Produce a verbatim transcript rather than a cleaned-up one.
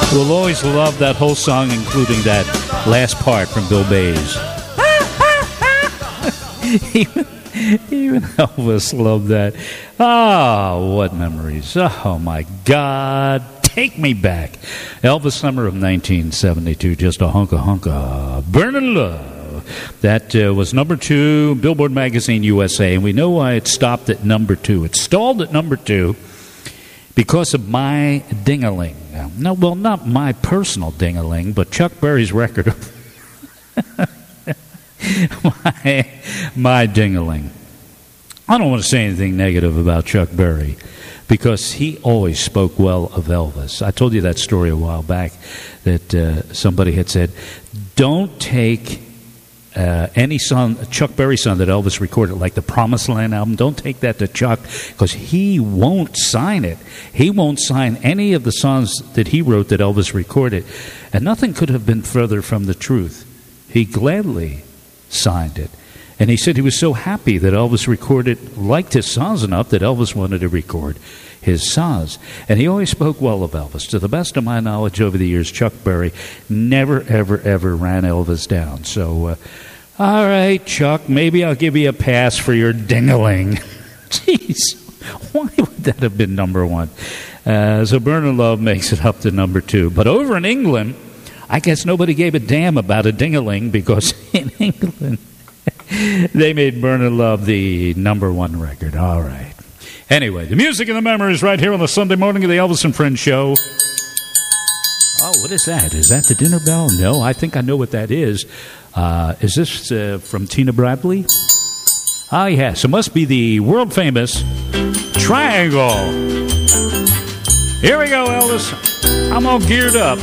We'll always love that whole song, including that last part from Bill Bays. even, even Elvis loved that. Ah, oh, what memories. Oh, my God. Take me back. Elvis Summer of nineteen seventy-two, just a hunka hunka. Burning Love. That uh, was number two, Billboard Magazine U S A, and we know why it stopped at number two. It stalled at number two because of My Ding-a-Ling. No, well, not my personal ding-a-ling, but Chuck Berry's record of my, my Ding-a-Ling. I don't want to say anything negative about Chuck Berry, because he always spoke well of Elvis. I told you that story a while back, that uh, somebody had said, don't take uh, any song, Chuck Berry song that Elvis recorded, like the Promised Land album, don't take that to Chuck, because he won't sign it. He won't sign any of the songs that he wrote that Elvis recorded. And nothing could have been further from the truth. He gladly signed it. And he said he was so happy that Elvis recorded, liked his songs enough that Elvis wanted to record his songs. And he always spoke well of Elvis. To the best of my knowledge over the years, Chuck Berry never, ever, ever ran Elvis down. So, uh, all right, Chuck, maybe I'll give you a pass for your ding-a-ling. Jeez, why would that have been number one? Uh, so Burning Love makes it up to number two. But over in England, I guess nobody gave a damn about a ding-a-ling, because in England, they made Burning Love the number one record. All right. Anyway, the music and the memories right here on the Sunday morning of the Elvis and Friends show. Oh, what is that? Is that the dinner bell? No, I think I know what that is. Uh, is this uh, from Tina Bradley? Ah, yes. It must be the world-famous Triangle. Here we go, Elvis. I'm all geared up.